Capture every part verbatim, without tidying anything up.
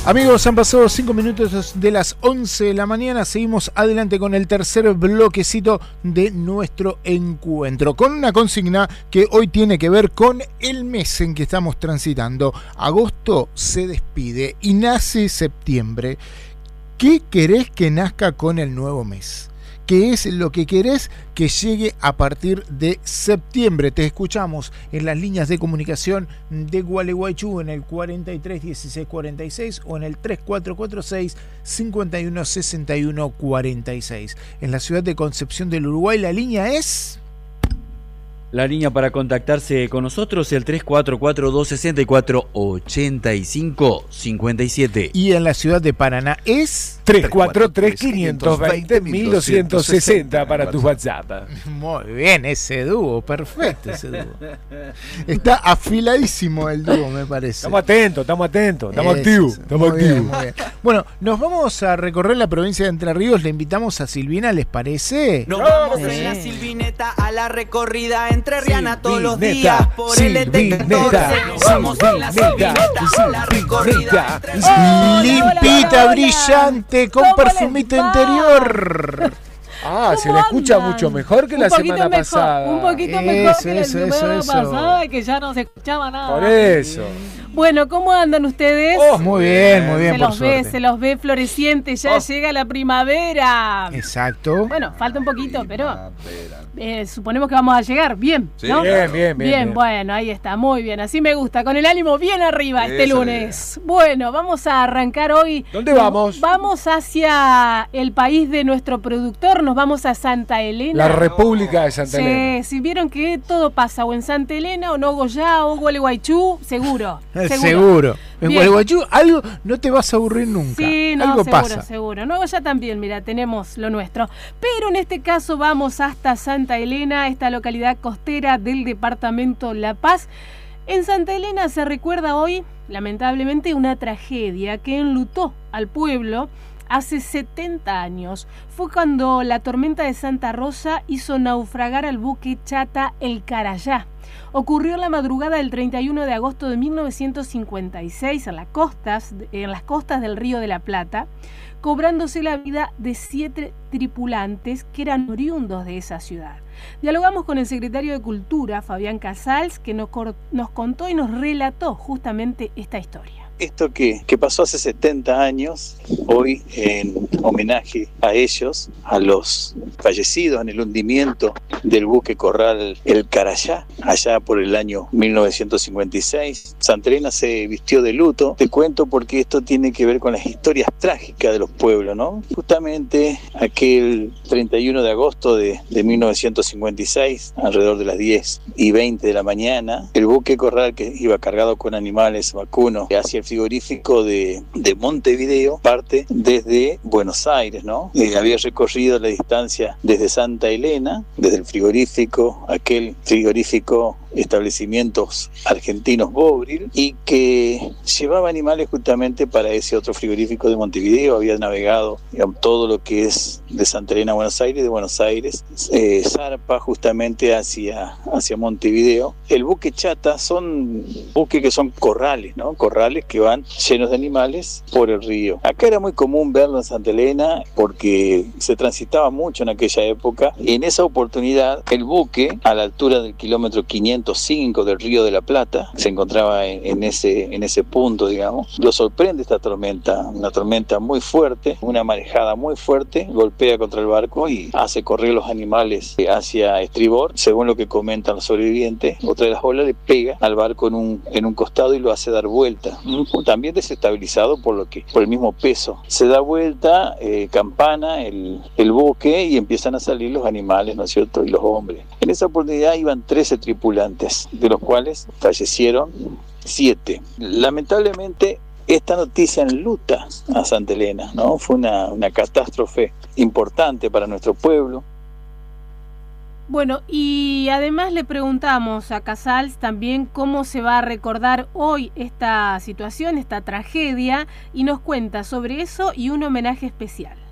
Amigos, han pasado cinco minutos de las once de la mañana. Seguimos adelante con el tercer bloquecito de nuestro encuentro, con una consigna que hoy tiene que ver con el mes en que estamos transitando. Agosto se despide y nace septiembre. ¿Qué querés que nazca con el nuevo mes? ¿Qué es lo que querés que llegue a partir de septiembre? Te escuchamos en las líneas de comunicación de Gualeguaychú en el cuarenta y tres dieciséis cuarenta y seis o en el tres cuatro cuatro seis cincuenta y uno sesenta y uno cuarenta y seis. En la ciudad de Concepción del Uruguay la línea es... La línea para contactarse con nosotros el tres cuatro cuatro dos seis cuatro ocho cinco cinco siete. Y en la ciudad de Paraná es... tres cuatro tres, cinco dos cero, uno dos seis cero para tu WhatsApp. Muy bien, ese dúo, perfecto ese dúo. Está afiladísimo el dúo, me parece. Estamos atentos, estamos atentos, estamos es, activos. Estamos muy activos. Bien, muy bien. Bueno, nos vamos a recorrer la provincia de Entre Ríos. Le invitamos a Silvina, ¿les parece? Nos vamos Sí. en la Silvineta a la recorrida entrerriana todos los Silvineta, días por el E T catorce. Nos vamos en la Silvineta a la recorrida. Silvineta. Limpita, hola. brillante, con ¿Cómo les perfumito va? interior. Ah, se ¿Cómo la escucha andan? mucho mejor que Un la poquito semana mejor, pasada. Un poquito Eso, mejor que la eso, eso, semana eso. pasada, que ya no se escuchaba nada. Por eso. Bueno, ¿cómo andan ustedes? Oh, Muy bien, muy bien, se por los ve, suerte. se los ve florecientes, ya Oh. llega la primavera. Exacto. Bueno, falta un poquito, pero eh, suponemos que vamos a llegar bien, ¿no? Bien, bien, bien, bien. bueno, ahí está, muy bien, así me gusta, con el ánimo bien arriba este Esa lunes. Bueno, vamos a arrancar hoy. ¿Dónde vamos? Vamos hacia el país de nuestro productor, nos vamos a Santa Elena. La República de Santa Sí, Elena. si vieron que todo pasa o en Santa Elena o Nogoyá o Gualeguaychú, seguro. Seguro. seguro. En Bien. Gualeguaychú algo no te vas a aburrir nunca. Sí, no, algo seguro, pasa. seguro. Nogoyá también, mira, tenemos lo nuestro. Pero en este caso vamos hasta Santa Elena, esta localidad costera del departamento La Paz. En Santa Elena se recuerda hoy, lamentablemente, una tragedia que enlutó al pueblo hace setenta años. Fue cuando la tormenta de Santa Rosa hizo naufragar al buque chata El Carayá. Ocurrió en la madrugada del treinta y uno de agosto de mil novecientos cincuenta y seis en las costas, en las costas del Río de la Plata, cobrándose la vida de siete tripulantes que eran oriundos de esa ciudad. Dialogamos con el secretario de Cultura, Fabián Casals, que nos, cor- nos contó y nos relató justamente esta historia. Esto que, que pasó hace setenta años, hoy en homenaje a ellos, a los fallecidos en el hundimiento del buque corral El Carayá, allá por el año mil novecientos cincuenta y seis. Santa Elena se vistió de luto. Te cuento porque esto tiene que ver con las historias trágicas de los pueblos, ¿no? Justamente aquel treinta y uno de agosto de, de mil novecientos cincuenta y seis, alrededor de las diez y veinte de la mañana, el buque corral que iba cargado con animales vacunos hacia el frigorífico de, de Montevideo parte desde Buenos Aires, ¿no? Eh, había recorrido la distancia desde Santa Elena, desde el frigorífico, aquel frigorífico establecimientos argentinos Bobril, y que llevaba animales justamente para ese otro frigorífico de Montevideo. Había navegado, digamos, todo lo que es de Santa Elena a Buenos Aires, de Buenos Aires eh, zarpa justamente hacia, hacia Montevideo. El buque chata son buques que son corrales, ¿no? Corrales que van llenos de animales por el río. Acá era muy común verlo en Santa Elena porque se transitaba mucho en aquella época. En esa oportunidad el buque, a la altura del kilómetro quinientos cinco del Río de la Plata, se encontraba en, en, ese, en ese punto, digamos. Lo sorprende esta tormenta, una tormenta muy fuerte, una marejada muy fuerte, golpea contra el barco y hace correr los animales hacia estribor. Según lo que comentan los sobrevivientes, otra de las olas le pega al barco en un, en un costado y lo hace dar vuelta, también desestabilizado por lo que por el mismo peso. Se da vuelta, eh, campana el, el buque y empiezan a salir los animales, ¿no es cierto?, y los hombres. En esa oportunidad iban trece tripulantes, de los cuales fallecieron siete. Lamentablemente, esta noticia enluta a Santa Elena, ¿no? Fue una, una catástrofe importante para nuestro pueblo. Bueno, y además le preguntamos a Casals también cómo se va a recordar hoy esta situación, esta tragedia, y nos cuenta sobre eso y un homenaje especial.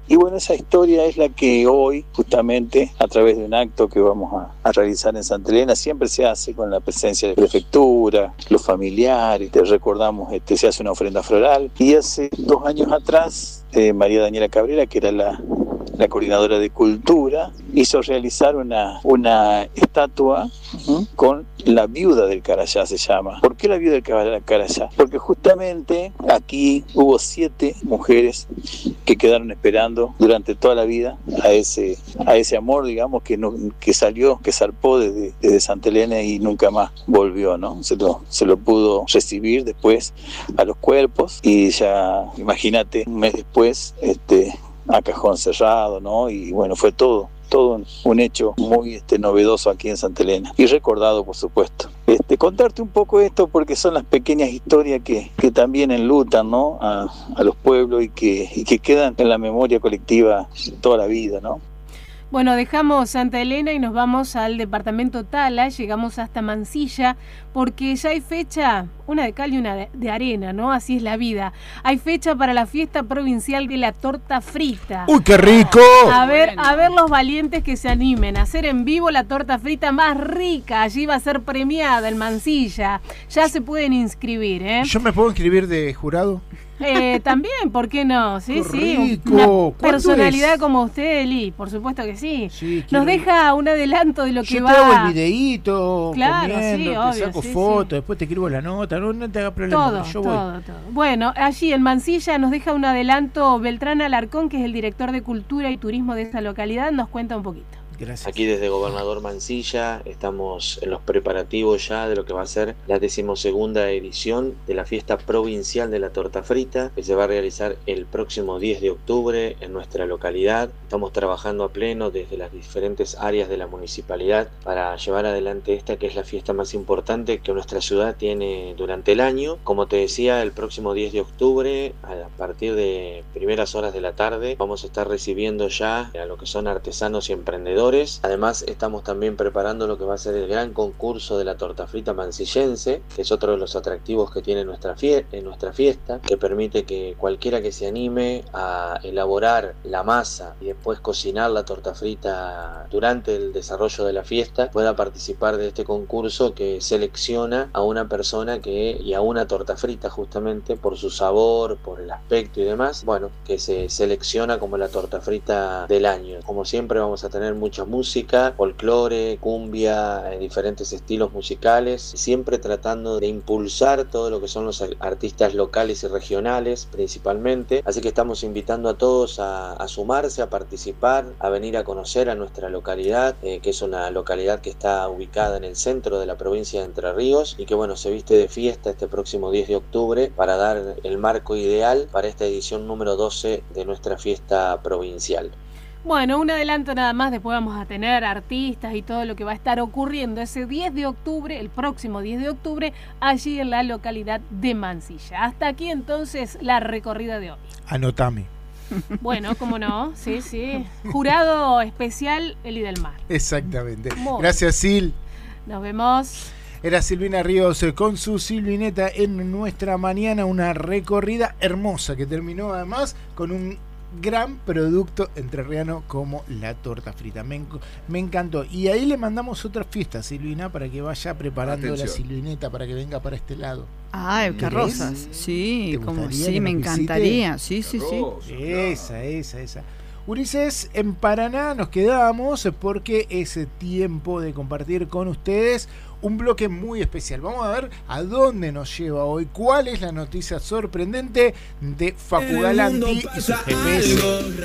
Y bueno, esa historia es la que hoy, justamente, a través de un acto que vamos a, a realizar en Santa Elena, siempre se hace con la presencia de la prefectura, los familiares, te recordamos, este, se hace una ofrenda floral. Y hace dos años atrás, eh, María Daniela Cabrera, que era la, la coordinadora de cultura, hizo realizar una, una estatua uh-huh, con la viuda del Carayá, se llama. ¿Por qué la viuda del Carayá? Porque justamente aquí hubo siete mujeres que quedaron esperando durante toda la vida a ese, a ese amor, digamos, que, no, que salió, que zarpó desde, desde Santa Elena y nunca más volvió, ¿no? Se lo, se lo pudo recibir después a los cuerpos y ya, imagínate, un mes después, este, a cajón cerrado, ¿no? Y bueno, fue todo. todo un hecho muy este, novedoso aquí en Santa Elena y recordado, por supuesto. Este, contarte un poco esto porque son las pequeñas historias que, que también enlutan, ¿no? a, a los pueblos y que, y que quedan en la memoria colectiva toda la vida, ¿no? Bueno, dejamos Santa Elena y nos vamos al departamento Tala, llegamos hasta Mansilla, porque ya hay fecha, una de cal y una de, de arena, ¿no? Así es la vida. Hay fecha para la fiesta provincial de la torta frita. ¡Uy, qué rico! A ver, a ver los valientes que se animen a hacer en vivo la torta frita más rica. Allí va a ser premiada en Mansilla. Ya se pueden inscribir, ¿eh? ¿Yo me puedo inscribir de jurado? Eh, también, ¿por qué no? Sí, qué sí. Rico. Una personalidad es? Como usted, Eli, por supuesto que sí. sí Nos deja un adelanto de lo que Yo va. Yo te hago el videíto, claro, comiendo, sí, te obvio, saco sí, fotos, sí. después te escribo la nota, no, no te hagas problema. Todo, yo todo, voy. todo. Bueno, allí en Mansilla nos deja un adelanto Beltrán Alarcón, que es el director de Cultura y Turismo de esta localidad, nos cuenta un poquito. Gracias. Aquí desde Gobernador Mansilla estamos en los preparativos ya de lo que va a ser la decimosegunda edición de la fiesta provincial de la torta frita, que se va a realizar el próximo diez de octubre en nuestra localidad. Estamos trabajando a pleno desde las diferentes áreas de la municipalidad para llevar adelante esta, que es la fiesta más importante que nuestra ciudad tiene durante el año. Como te decía, el próximo diez de octubre, a partir de primeras horas de la tarde, vamos a estar recibiendo ya a lo que son artesanos y emprendedores. Además, estamos también preparando lo que va a ser el gran concurso de la torta frita mansillense, que es otro de los atractivos que tiene nuestra, fie- en nuestra fiesta, que permite que cualquiera que se anime a elaborar la masa y después cocinar la torta frita durante el desarrollo de la fiesta pueda participar de este concurso que selecciona a una persona que y a una torta frita justamente por su sabor, por el aspecto y demás, bueno, que se selecciona como la torta frita del año. Como siempre vamos a tener mucha música, folclore, cumbia, eh, diferentes estilos musicales, siempre tratando de impulsar todo lo que son los artistas locales y regionales principalmente, así que estamos invitando a todos a, a sumarse, a participar, a venir a conocer a nuestra localidad, eh, que es una localidad que está ubicada en el centro de la provincia de Entre Ríos y que bueno, se viste de fiesta este próximo diez de octubre para dar el marco ideal para esta edición número doce de nuestra fiesta provincial. Bueno, un adelanto nada más, después vamos a tener artistas y todo lo que va a estar ocurriendo ese diez de octubre, el próximo diez de octubre, allí en la localidad de Mansilla. Hasta aquí entonces la recorrida de hoy. Anotame. Bueno, cómo no, sí, sí. Jurado especial Eli del Mar. Exactamente. Muy Gracias, Sil. Nos vemos. Era Silvina Ríos con su Silvineta en nuestra mañana, una recorrida hermosa que terminó además con un gran producto entrerriano como la torta frita. Me, me encantó. Y ahí le mandamos otra fiesta, Silvina, para que vaya preparando Atención. La Silvineta para que venga para este lado. Ah, carrozas. Sí, como sí, me encantaría. Sí, sí, sí. Esa, esa, esa. Ulises, en Paraná nos quedamos porque es tiempo de compartir con ustedes un bloque muy especial. Vamos a ver a dónde nos lleva hoy, cuál es la noticia sorprendente de Facu Galanti y su G P S.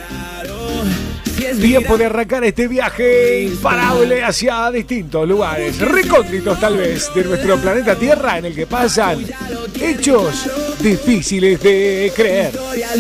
Tiempo de arrancar este viaje imparable hacia distintos lugares, recónditos tal vez, de nuestro planeta Tierra, en el que pasan hechos difíciles de creer.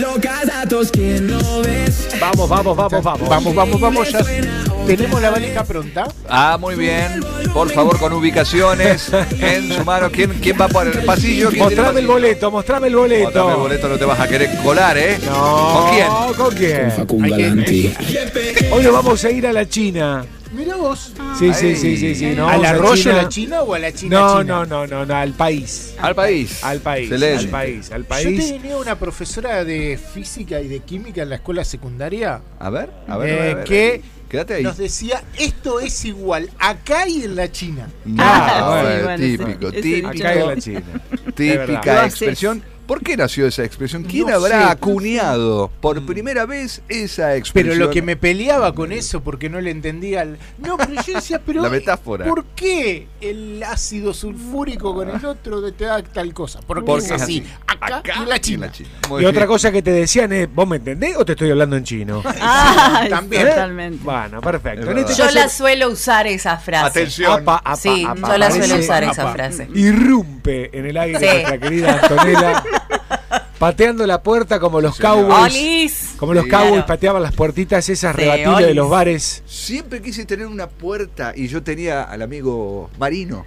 Vamos, vamos, vamos, vamos. Vamos, vamos, vamos. Ya tenemos la valija pronta. Ah, muy bien. Por favor, con ubicaciones en su mano. ¿Quién, quién va por el pasillo? Mostrame el boleto, mostrame el boleto. Mostrame el boleto, no te vas a querer colar, ¿eh? No. ¿Con quién? ¿Con quién? Con Facu Galanti. Hoy nos vamos a ir a la China. Mirá vos. Sí, sí, sí, sí, sí. No, ¿Al arroyo China... la China o a la China no, China? No, no, no, no, al país. Al país. Al país. Excelente. Al país, al país. Yo tenía una profesora de física y de química en la escuela secundaria. A ver, a ver, eh, a ver, a ver. que Quédate ahí. nos decía, esto es igual acá y en la China. No, Ah, eh, sí, bueno, típico, ese- ese típico. Acá en la China. Típica verdad. expresión. ¿Por qué nació esa expresión? ¿Quién No habrá sé. acuñado por primera vez esa expresión? Pero lo que me peleaba con eso, porque no le entendía. El... No, pero yo decía, pero. La metáfora. ¿Por qué el ácido sulfúrico con el otro te da tal cosa? Porque, Porque es así. Acá, Acá y en la China. Muy Y otra bien. cosa que te decían es, ¿vos me entendés o te estoy hablando en chino? Ah, También. totalmente. Bueno, perfecto. Es En este Yo caso, la suelo usar esa frase. Atención. apa, apa, Sí, apa, yo la aparece- suelo usar esa apa, frase. Irrumpe en el aire Sí. nuestra querida Antonella, pateando la puerta como los cowboys. Olis. Como los Sí. cowboys Claro. pateaban las puertitas esas Sí, rebatibles de olis. los bares. Siempre quise tener una puerta y yo tenía al amigo Marino.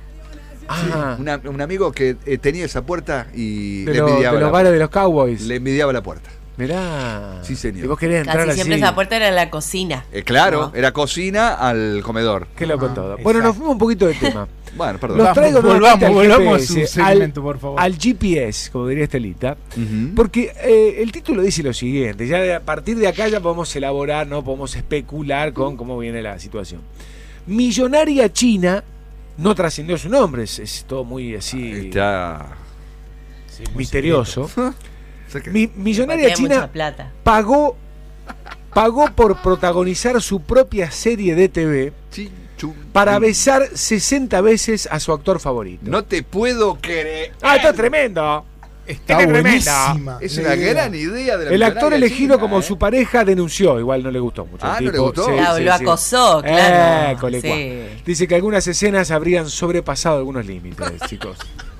Ah, Una- un amigo que eh, tenía esa puerta y de, le lo- envidiaba de los la bares de puerta. los cowboys. Le envidiaba la puerta. Mirá. Sí, señor. Y vos querías entrar Casi así. siempre esa puerta era la cocina. Eh, claro, No. era cocina al comedor. Qué loco Ah, todo. exacto. Bueno, nos fuimos un poquito de tema. Bueno, perdón. Los Vamos, traigo volvamos, nuevamente al volvamos G P a su S, segmento, al, por favor. al G P S, como diría Estelita. Ujú. Porque eh, el título dice lo siguiente, ya de- a partir de acá ya podemos elaborar, no podemos especular con cómo viene la situación. Millonaria China no trascendió su nombre, es, es todo muy así Está. Sí, muy misterioso. sé que- Mi- Millonaria Tiene China mucha plata. pagó pagó por protagonizar su propia serie de T V Chin, chum, para chum. besar sesenta veces a su actor favorito. No te puedo creer. Ah, esto es tremendo. Está Qué tremenda. buenísima. Es la una idea. gran idea de la El actor millonaria elegido china, como ¿eh? su pareja denunció, igual no le gustó mucho. Ah, el ¿no le tipo. gustó? Sí, Claro, sí, lo sí. acosó, claro. Eh, cole Sí. cuá. Dice que algunas escenas habrían sobrepasado algunos límites, chicos.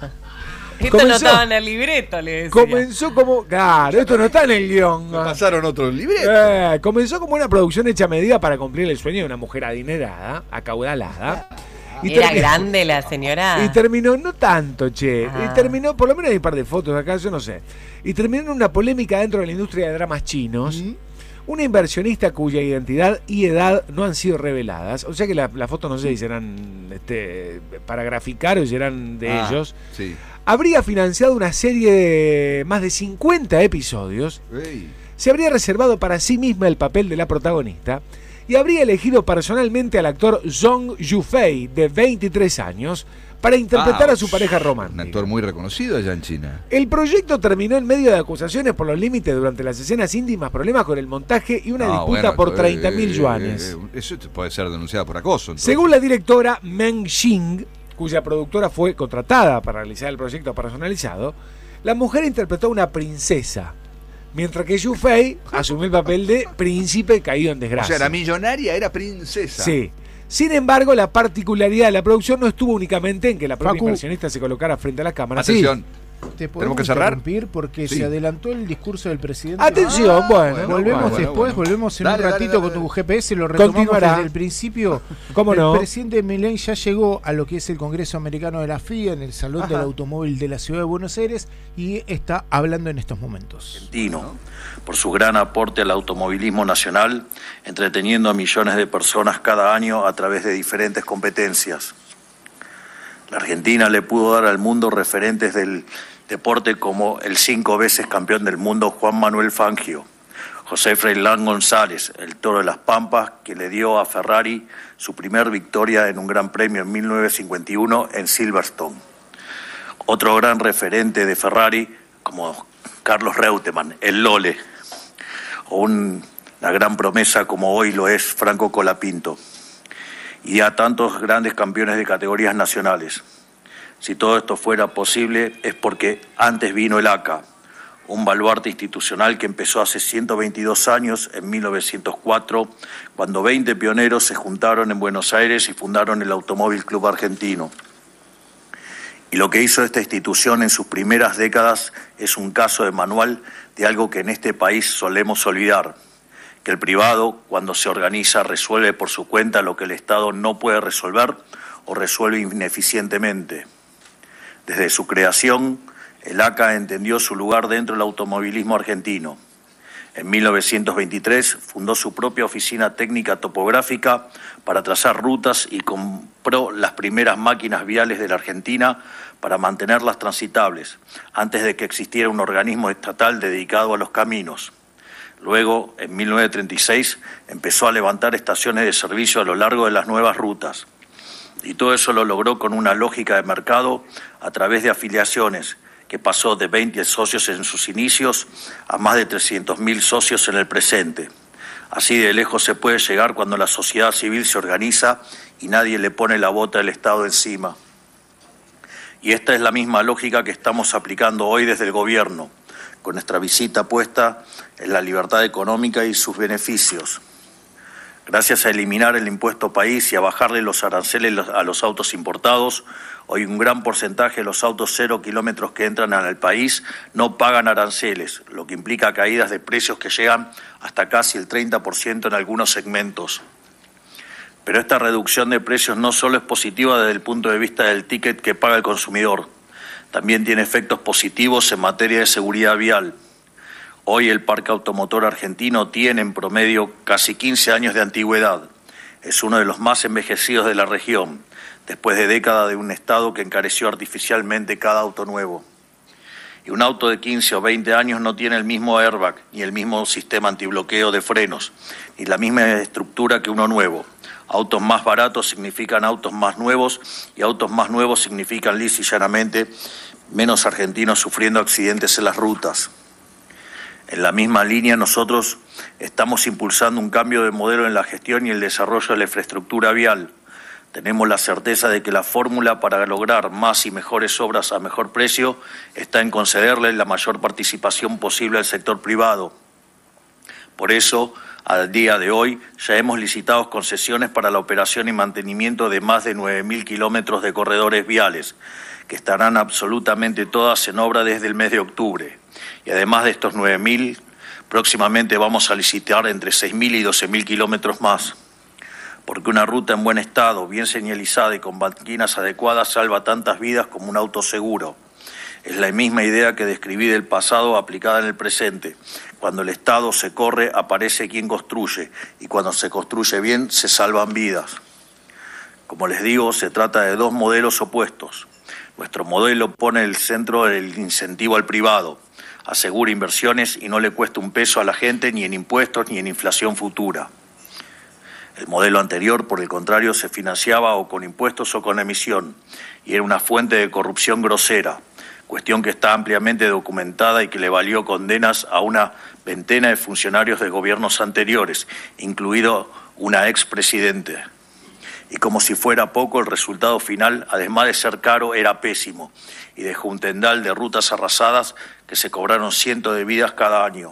Esto Comenzó- no estaba en el libreto, le decía. Comenzó como. Claro, esto no está en el guión. Me pasaron otros libretos. Eh, comenzó como una producción hecha a medida para cumplir el sueño de una mujer adinerada, acaudalada. Y Era terminó- grande la señora. Y terminó, no tanto, che. Ah. Y terminó, por lo menos hay un par de fotos acá, yo no sé. Y terminó en una polémica dentro de la industria de dramas chinos. Mm. Una inversionista cuya identidad y edad no han sido reveladas. O sea que la- las fotos no sé si serán este, para graficar o si eran de Ah, ellos. Sí. Habría financiado una serie de más de cincuenta episodios. Ey. Se habría reservado para sí misma el papel de la protagonista y habría elegido personalmente al actor Zhong Yufei, de veintitrés años, para interpretar Ah, a su pareja Un romántica. actor muy reconocido allá en China. El proyecto terminó en medio de acusaciones por los límites durante las escenas íntimas, problemas con el montaje y una Ah, disputa bueno, por eh, treinta mil eh, yuanes. eh, eso puede ser denunciado por acoso. entonces. Según la directora Meng Xing, cuya productora fue contratada para realizar el proyecto personalizado, la mujer interpretó a una princesa, mientras que Yu Fei asumió el papel de príncipe caído en O desgracia. sea, la millonaria era princesa. Sí. Sin embargo, la particularidad de la producción no estuvo únicamente en que la propia Facu. inversionista se colocara frente a la cámara. Atención. ¿Te ¿Tenemos que cerrar? interrumpir? Porque Sí. se adelantó el discurso del presidente. Atención, Ah, bueno, volvemos bueno, después, bueno. volvemos en Dale, un dale, ratito dale, con dale. tu G P S, lo retomamos Continuará. desde el principio. ¿Cómo el no? presidente Milei ya llegó a lo que es el Congreso Americano de la F I A, en el Salón del Automóvil de la Ciudad de Buenos Aires, y está hablando en estos momentos. Argentino, por su gran aporte al automovilismo nacional, entreteniendo a millones de personas cada año a través de diferentes competencias. La Argentina le pudo dar al mundo referentes del deporte como el cinco veces campeón del mundo Juan Manuel Fangio, José Freilán González, el Toro de las Pampas, que le dio a Ferrari su primer victoria en un gran premio en mil novecientos cincuenta y uno en Silverstone. Otro gran referente de Ferrari como Carlos Reutemann, el Lole, o un- una gran promesa como hoy lo es Franco Colapinto, y a tantos grandes campeones de categorías nacionales. Si todo esto fuera posible es porque antes vino el A C A, un baluarte institucional que empezó hace ciento veintidós años, en mil novecientos cuatro, cuando veinte pioneros se juntaron en Buenos Aires y fundaron el Automóvil Club Argentino. Y lo que hizo esta institución en sus primeras décadas es un caso de manual de algo que en este país solemos olvidar, que el privado, cuando se organiza, resuelve por su cuenta lo que el Estado no puede resolver o resuelve ineficientemente. Desde su creación, el A C A entendió su lugar dentro del automovilismo argentino. En mil novecientos veintitrés fundó su propia oficina técnica topográfica para trazar rutas y compró las primeras máquinas viales de la Argentina para mantenerlas transitables, antes de que existiera un organismo estatal dedicado a los caminos. Luego, en mil novecientos treinta y seis, empezó a levantar estaciones de servicio a lo largo de las nuevas rutas. Y todo eso lo logró con una lógica de mercado a través de afiliaciones, que pasó de veinte socios en sus inicios a más de trescientos mil socios en el presente. Así de lejos se puede llegar cuando la sociedad civil se organiza y nadie le pone la bota del Estado encima. Y esta es la misma lógica que estamos aplicando hoy desde el gobierno, con nuestra visita puesta en la libertad económica y sus beneficios. Gracias a eliminar el impuesto país y a bajarle los aranceles a los autos importados, hoy un gran porcentaje de los autos cero kilómetros que entran al país no pagan aranceles, lo que implica caídas de precios que llegan hasta casi el treinta por ciento en algunos segmentos. Pero esta reducción de precios no solo es positiva desde el punto de vista del ticket que paga el consumidor, también tiene efectos positivos en materia de seguridad vial. Hoy el parque automotor argentino tiene en promedio casi quince años de antigüedad. Es uno de los más envejecidos de la región, después de décadas de un Estado que encareció artificialmente cada auto nuevo. Y un auto de quince o veinte años no tiene el mismo airbag, ni el mismo sistema antibloqueo de frenos, ni la misma estructura que uno nuevo. Autos más baratos significan autos más nuevos, y autos más nuevos significan lisa y llanamente menos argentinos sufriendo accidentes en las rutas. En la misma línea, nosotros estamos impulsando un cambio de modelo en la gestión y el desarrollo de la infraestructura vial. Tenemos la certeza de que la fórmula para lograr más y mejores obras a mejor precio está en concederle la mayor participación posible al sector privado. Por eso, al día de hoy, ya hemos licitado concesiones para la operación y mantenimiento de más de nueve mil kilómetros de corredores viales, que estarán absolutamente todas en obra desde el mes de octubre. Y además de estos nueve mil, próximamente vamos a licitar entre seis mil y doce mil kilómetros más. Porque una ruta en buen estado, bien señalizada y con banquinas adecuadas salva tantas vidas como un auto seguro. Es la misma idea que describí del pasado aplicada en el presente. Cuando el Estado se corre, aparece quien construye, y cuando se construye bien, se salvan vidas. Como les digo, se trata de dos modelos opuestos. Nuestro modelo pone en el centro el incentivo al privado, asegura inversiones y no le cuesta un peso a la gente ni en impuestos ni en inflación futura. El modelo anterior, por el contrario, se financiaba o con impuestos o con emisión, y era una fuente de corrupción grosera, cuestión que está ampliamente documentada y que le valió condenas a una veintena de funcionarios de gobiernos anteriores, incluido una expresidente. Y como si fuera poco, el resultado final, además de ser caro, era pésimo, y dejó un tendal de rutas arrasadas que se cobraron cientos de vidas cada año.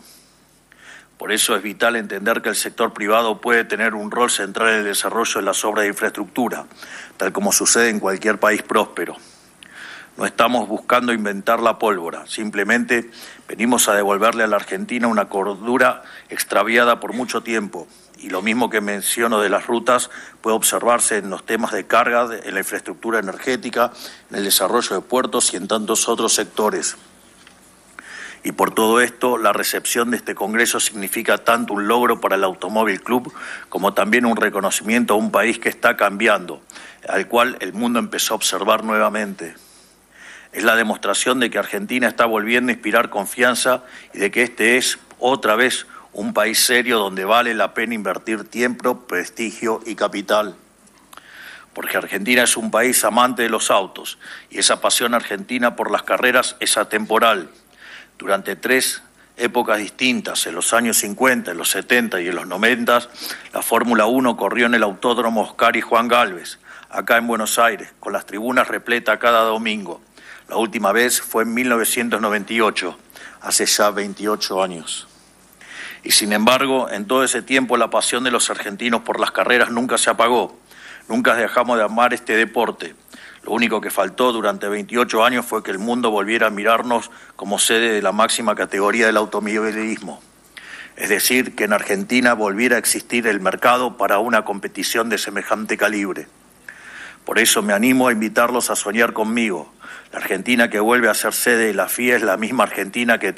Por eso es vital entender que el sector privado puede tener un rol central en el desarrollo de las obras de infraestructura, tal como sucede en cualquier país próspero. No estamos buscando inventar la pólvora, simplemente venimos a devolverle a la Argentina una cordura extraviada por mucho tiempo. Y lo mismo que menciono de las rutas puede observarse en los temas de carga, en la infraestructura energética, en el desarrollo de puertos y en tantos otros sectores. Y por todo esto, la recepción de este Congreso significa tanto un logro para el Automóvil Club como también un reconocimiento a un país que está cambiando, al cual el mundo empezó a observar nuevamente. Es la demostración de que Argentina está volviendo a inspirar confianza y de que este es otra vez un país serio donde vale la pena invertir tiempo, prestigio y capital. Porque Argentina es un país amante de los autos y esa pasión argentina por las carreras es atemporal. Durante tres épocas distintas, en los años cincuenta, en los setenta y en los noventa, la Fórmula uno corrió en el Autódromo Oscar y Juan Gálvez, acá en Buenos Aires, con las tribunas repletas cada domingo. La última vez fue en mil novecientos noventa y ocho, hace ya veintiocho años. Y sin embargo, en todo ese tiempo la pasión de los argentinos por las carreras nunca se apagó. Nunca dejamos de amar este deporte. Lo único que faltó durante veintiocho años fue que el mundo volviera a mirarnos como sede de la máxima categoría del automovilismo. Es decir, que en Argentina volviera a existir el mercado para una competición de semejante calibre. Por eso me animo a invitarlos a soñar conmigo. La Argentina que vuelve a ser sede de la F I A es la misma Argentina que